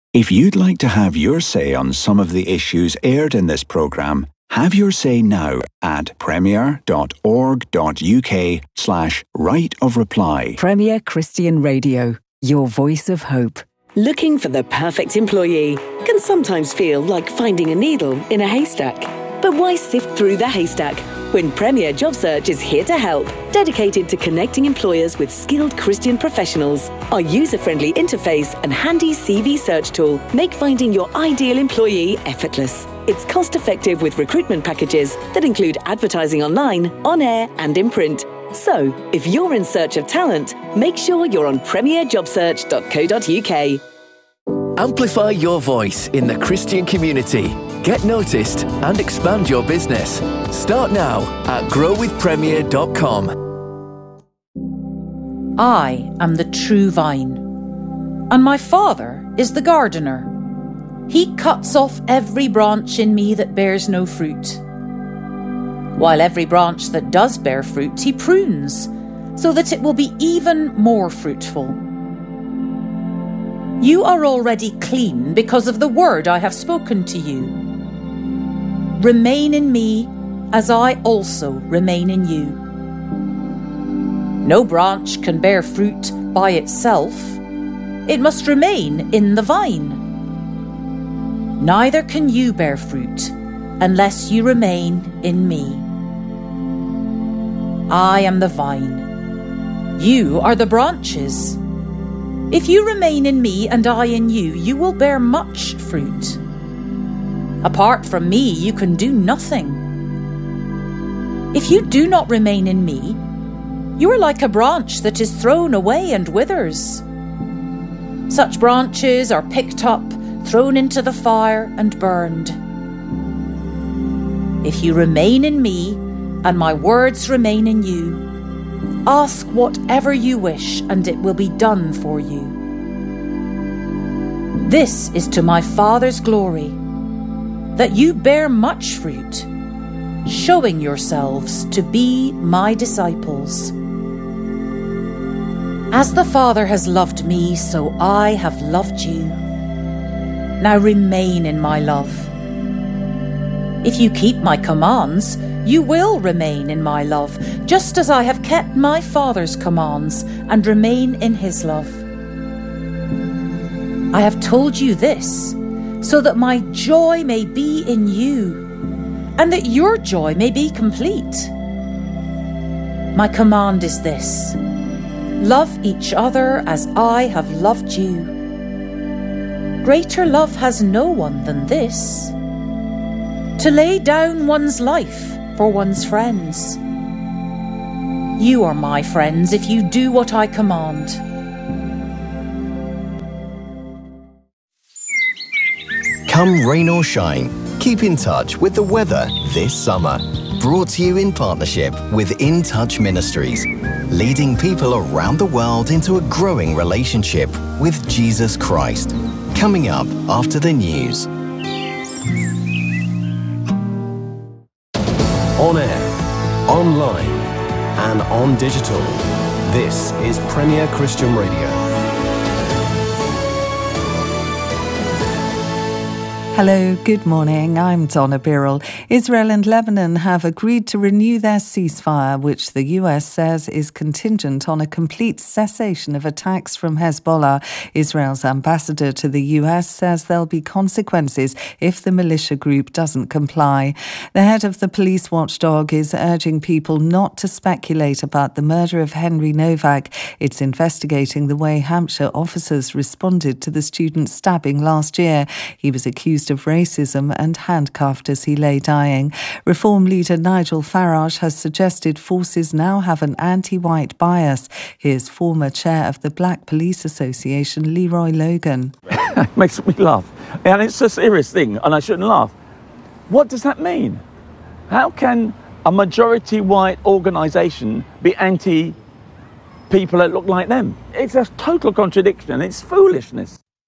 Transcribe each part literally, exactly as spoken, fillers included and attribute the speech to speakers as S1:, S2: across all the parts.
S1: If you'd like to have your say on some of the issues aired in this programme, have your say now at premier.org.uk slash right of reply.
S2: Premier Christian Radio, your voice of hope.
S3: Looking for the perfect employee can sometimes feel like finding a needle in a haystack. But why sift through the haystack when Premier Job Search is here to help, dedicated to connecting employers with skilled Christian professionals? Our user-friendly interface and handy C V search tool make finding your ideal employee effortless. It's cost-effective with recruitment packages that include advertising online, on air and in print. So, if you're in search of talent, make sure you're on premier job search dot co dot uk.
S4: Amplify your voice in the Christian community. Get noticed and expand your business. Start now at grow with premier dot com.
S5: I am the true vine, and my Father is the gardener. He cuts off every branch in me that bears no fruit, while every branch that does bear fruit he prunes, so that it will be even more fruitful. You are already clean because of the word I have spoken to you. Remain in me as I also remain in you. No branch can bear fruit by itself. It must remain in the vine. Neither can you bear fruit unless you remain in me. I am the vine. You are the branches. If you remain in me and I in you, you will bear much fruit. Apart from me, you can do nothing. If you do not remain in me, you are like a branch that is thrown away and withers. Such branches are picked up, thrown into the fire and burned. If you remain in me and my words remain in you, ask whatever you wish and it will be done for you. This is to my Father's glory, that you bear much fruit, showing yourselves to be my disciples. As the Father has loved me, so I have loved you. Now remain in my love. If you keep my commands, you will remain in my love, just as I have kept my Father's commands and remain in his love. I have told you this, so that my joy may be in you, and that your joy may be complete. My command is this: love each other as I have loved you. Greater love has no one than this, to lay down one's life for one's friends. You are my friends if you do what I command.
S6: Come rain or shine, keep in touch with the weather this summer. Brought to you in partnership with In Touch Ministries, leading people around the world into a growing relationship with Jesus Christ. Coming up after the news.
S7: On air, online, and on digital. This is Premier Christian Radio.
S8: Hello, good morning. I'm Donna Birrell. Israel and Lebanon have agreed to renew their ceasefire, which the U S says is contingent on a complete cessation of attacks from Hezbollah. Israel's ambassador to the U S says there'll be consequences if the militia group doesn't comply. The head of the police watchdog is urging people not to speculate about the murder of Henry Novak. It's investigating the way Hampshire officers responded to the student's stabbing last year. He was accused of racism and handcuffed as he lay dying. Reform leader Nigel Farage has suggested forces now have an anti-white bias. Here's former chair of the Black Police Association, Leroy Logan.
S9: It makes me laugh. And it's a serious thing, and I shouldn't laugh. What does that mean? How can a majority white organisation be anti people that look like them? It's a total contradiction. It's foolishness.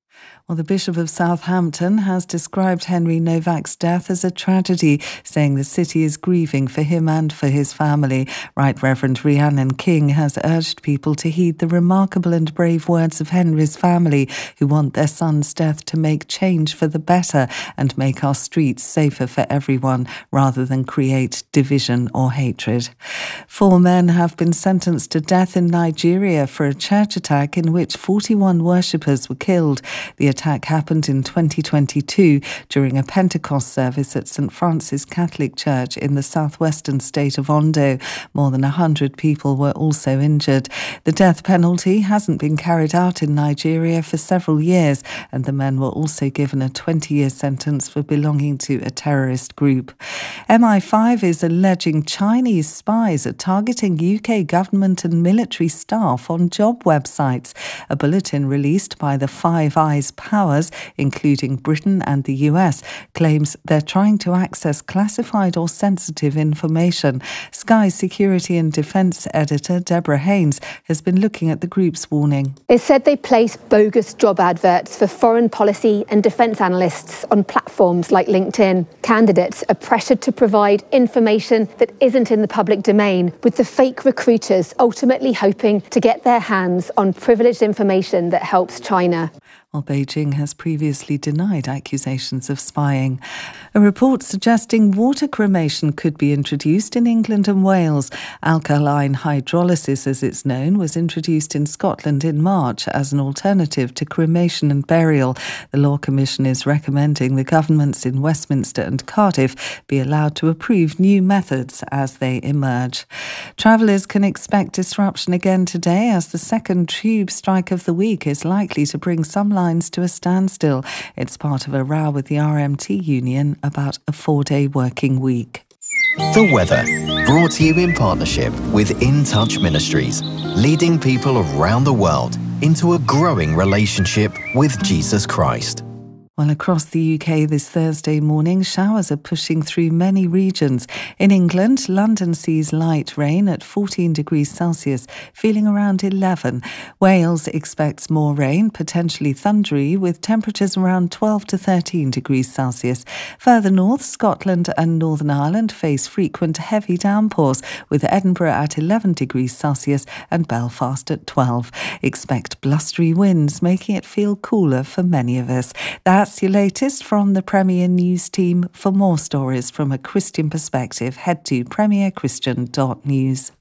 S8: Well, the Bishop of Southampton has described Henry Novak's death as a tragedy, saying the city is grieving for him and for his family. Right Reverend Rhiannon King has urged people to heed the remarkable and brave words of Henry's family, who want their son's death to make change for the better and make our streets safer for everyone, rather than create division or hatred. Four men have been sentenced to death in Nigeria for a church attack in which forty-one worshippers were killed. The attack happened in twenty twenty-two during a Pentecost service at Saint Francis Catholic Church in the southwestern state of Ondo. More than one hundred people were also injured. The death penalty hasn't been carried out in Nigeria for several years, and the men were also given a twenty-year sentence for belonging to a terrorist group. M I five is alleging Chinese spies are targeting U K government and military staff on job websites. A bulletin released by the Five Eyes powers, including Britain and the U S, claims they're trying to access classified or sensitive information. Sky Security and Defence editor Deborah Haynes has been looking at the group's warning.
S10: It said they place bogus job adverts for foreign policy and defence analysts on platforms like LinkedIn. Candidates are pressured to provide information that isn't in the public domain, with the fake recruiters ultimately hoping to get their hands on privileged information that helps China.
S8: Well, Beijing has previously denied accusations of spying. A report suggesting water cremation could be introduced in England and Wales. Alkaline hydrolysis, as it's known, was introduced in Scotland in March as an alternative to cremation and burial. The Law Commission is recommending the governments in Westminster and Cardiff be allowed to approve new methods as they emerge. Travellers can expect disruption again today as the second tube strike of the week is likely to bring some lines to a standstill. It's part of a row with the R M T union about a four-day working week.
S6: The weather, brought to you in partnership with In Touch Ministries, leading people around the world into a growing relationship with Jesus Christ.
S8: Well, across the U K this Thursday morning, showers are pushing through many regions. In England, London sees light rain at fourteen degrees Celsius, feeling around eleven. Wales expects more rain, potentially thundery, with temperatures around twelve to thirteen degrees Celsius. Further north, Scotland and Northern Ireland face frequent heavy downpours, with Edinburgh at eleven degrees Celsius and Belfast at twelve. Expect blustery winds, making it feel cooler for many of us. That's your latest from the Premier News team. For more stories from a Christian perspective, head to premier christian dot news.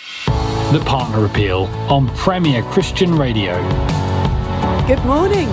S11: The Partner Appeal on Premier Christian Radio.
S12: Good morning.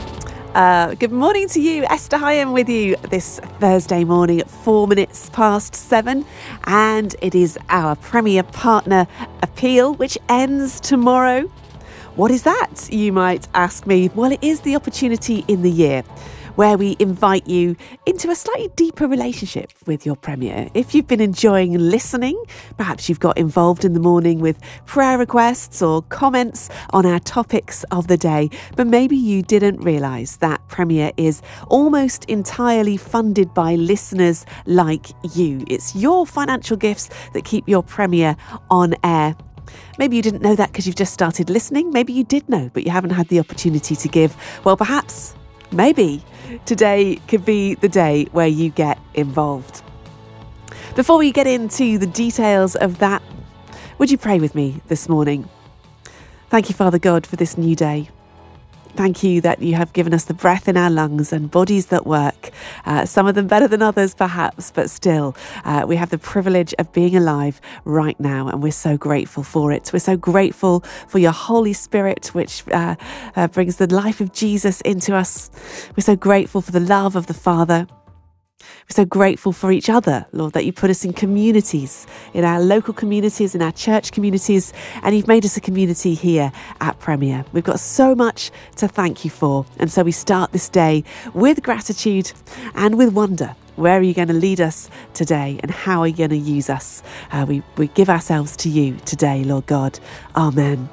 S12: Uh, good morning to you. Esther Hyam with you this Thursday morning at four minutes past seven. And it is our Premier Partner Appeal, which ends tomorrow. What is that, you might ask me? Well, it is the opportunity in the year where we invite you into a slightly deeper relationship with your Premier. If you've been enjoying listening, perhaps you've got involved in the morning with prayer requests or comments on our topics of the day, but maybe you didn't realise that Premier is almost entirely funded by listeners like you. It's your financial gifts that keep your Premier on air. Maybe you didn't know that because you've just started listening. Maybe you did know, but you haven't had the opportunity to give. Well, perhaps, maybe, today could be the day where you get involved. Before we get into the details of that, would you pray with me this morning? Thank you, Father God, for this new day. Thank you that you have given us the breath in our lungs and bodies that work, uh, some of them better than others perhaps, but still uh, we have the privilege of being alive right now, and we're so grateful for it. We're so grateful for your Holy Spirit, which uh, uh, brings the life of Jesus into us. We're so grateful for the love of the Father. We're so grateful for each other, Lord, that you put us in communities, in our local communities, in our church communities, and you've made us a community here at Premier. We've got so much to thank you for. And so we start this day with gratitude and with wonder. Where are you going to lead us today, and how are you going to use us? Uh, we, we give ourselves to you today, Lord God. Amen.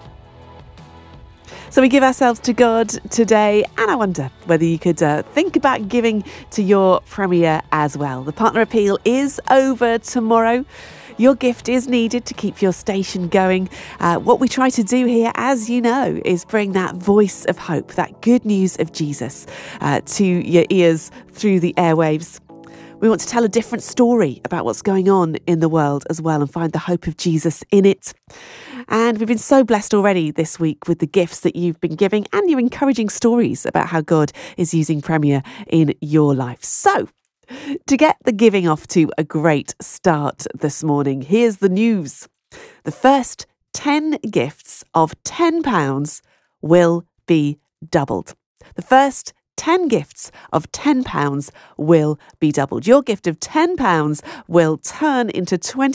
S12: So we give ourselves to God today, and I wonder whether you could uh, think about giving to your Premier as well. The Partner Appeal is over tomorrow. Your gift is needed to keep your station going. Uh, what we try to do here, as you know, is bring that voice of hope, that good news of Jesus, uh, to your ears through the airwaves. We want to tell a different story about what's going on in the world as well and find the hope of Jesus in it. And we've been so blessed already this week with the gifts that you've been giving and your encouraging stories about how God is using Premier in your life. So, to get the giving off to a great start this morning, here's the news. The first ten gifts of ten pounds will be doubled. The first ten gifts of ten pounds will be doubled. Your gift of ten pounds will turn into twenty